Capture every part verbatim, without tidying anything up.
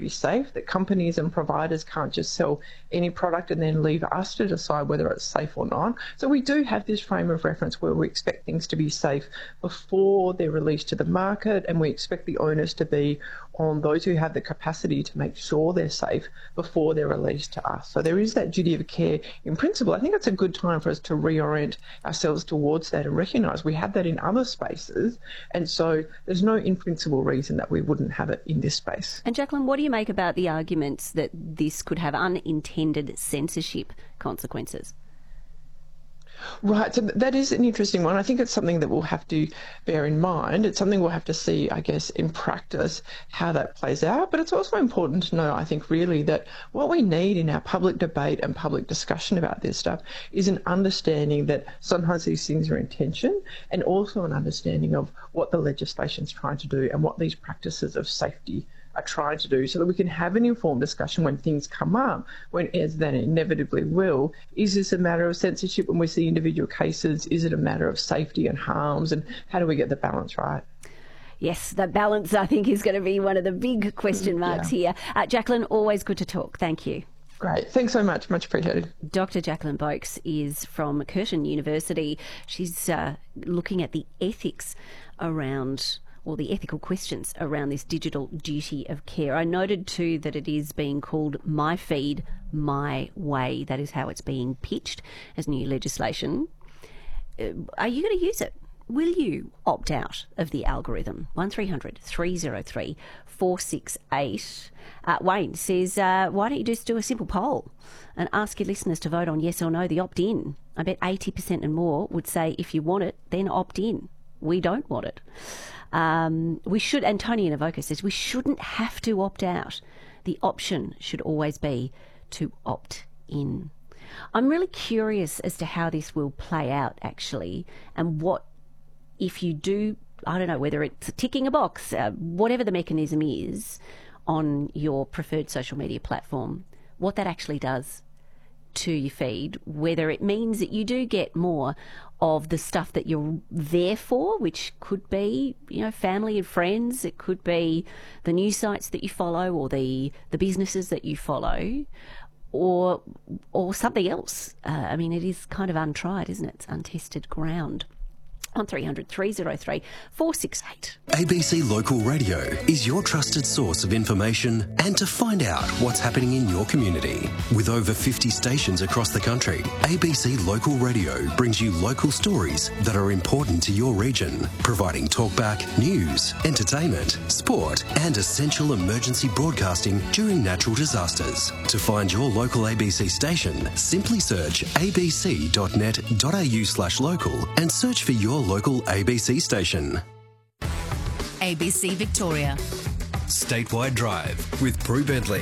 be safe, that companies and providers can't just sell any product and then leave us to decide whether it's safe or not. So we do have this frame of reference where we expect things to be safe before they're released to the market, and we expect the onus to be on those who have the capacity to make sure they're safe before they're released to us. So there is that duty of care in principle. I think it's a good time for us to reorient ourselves towards that and recognise we have that in other spaces, and so there's no in principle reason that we wouldn't have it in this space. And Jacqueline, what do you make about the arguments that this could have unintended censorship consequences? Right, so that is an interesting one. I think it's something that we'll have to bear in mind. It's something we'll have to see, I guess, in practice how that plays out. But it's also important to know, I think, really, that what we need in our public debate and public discussion about this stuff is an understanding that sometimes these things are in tension, and also an understanding of what the legislation's trying to do and what these practices of safety are trying to do, so that we can have an informed discussion when things come up, when, as then inevitably will. Is this a matter of censorship when we see individual cases? Is it a matter of safety and harms? And how do we get the balance right? Yes, that balance, I think, is going to be one of the big question marks yeah. here. Uh, Jacqueline, always good to talk. Thank you. Great. Thanks so much. Much appreciated. Doctor Jacqueline Boakes is from Curtin University. She's uh, looking at the ethics around or the ethical questions around this digital duty of care. I noted too that it is being called My Feed, My Way. That is how it's being pitched as new legislation. Uh, are you going to use it? Will you opt out of the algorithm? one three hundred three oh three four six eight. Uh, Wayne says, uh, why don't you just do a simple poll and ask your listeners to vote on yes or no, the opt-in. I bet eighty percent and more would say if you want it, then opt in. We don't want it. Um, we should, and Tony in Avoca says, we shouldn't have to opt out. The option should always be to opt in. I'm really curious as to how this will play out, actually, and what, if you do, I don't know, whether it's ticking a box, uh, whatever the mechanism is on your preferred social media platform, what that actually does to your feed, whether it means that you do get more of the stuff that you're there for, which could be, you know, family and friends, it could be the news sites that you follow or the, the businesses that you follow, or or something else. Uh, I mean, it is kind of untried, isn't it? It's untested ground. one three hundred three oh three four six eight. A B C Local Radio is your trusted source of information and to find out what's happening in your community. With over fifty stations across the country, A B C Local Radio brings you local stories that are important to your region, providing talkback, news, entertainment, sport and essential emergency broadcasting during natural disasters. To find your local A B C station, simply search abc.net.au slash local and search for your local A B C station. A B C Victoria. Statewide Drive with Prue Bentley.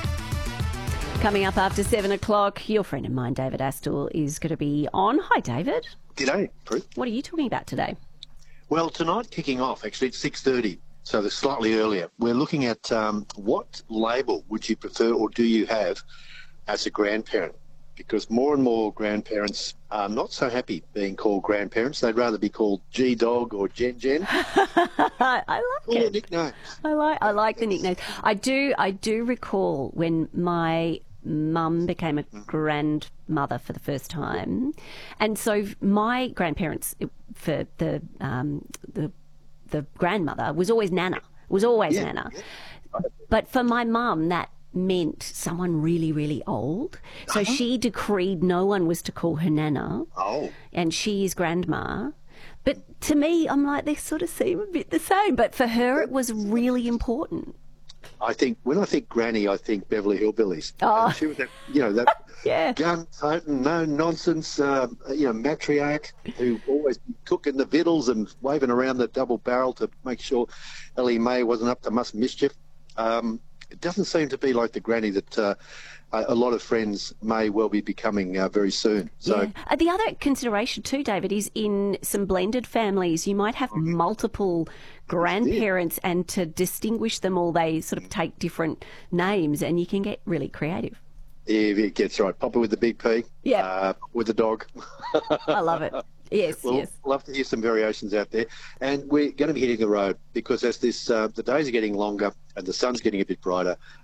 Coming up after seven o'clock, your friend of mine, David Astle, is going to be on. Hi, David. G'day, Prue. What are you talking about today? Well, tonight, kicking off, actually, it's six thirty, so it's slightly earlier. We're looking at um, what label would you prefer or do you have as a grandparent? Because more and more grandparents are not so happy being called grandparents. They'd rather be called G-Dog or Gen-Gen. I like All it. the nicknames. I like I like the nicknames. I do I do recall when my mum became a grandmother for the first time, and so my grandparents for the um, the the grandmother was always Nana. Was always Yeah, Nana. yeah. But for my mum, that meant someone really, really old. So Uh-huh. she decreed no one was to call her Nana, Oh, and she is grandma. But to me, I'm like, they sort of seem a bit the same. But for her, it was really important. I think, when I think granny, I think Beverly Hillbillies. Oh. And she was that, you know, that Yeah. gun-toting, no-nonsense, um, you know, matriarch who always be cooking the victuals and waving around the double barrel to make sure Ellie Mae wasn't up to much mischief. Um, it doesn't seem to be like the granny that uh, a lot of friends may well be becoming uh, very soon. So, Yeah. Uh, the other consideration too, David, is in some blended families, you might have multiple grandparents, and to distinguish them all, they sort of take different names, and you can get really creative. if it gets right, Papa with the big P, Yeah. uh, with the dog. I love it. Yes, Well, yes. love to hear some variations out there. And we're going to be hitting the road because as this uh, the days are getting longer and the sun's getting a bit brighter,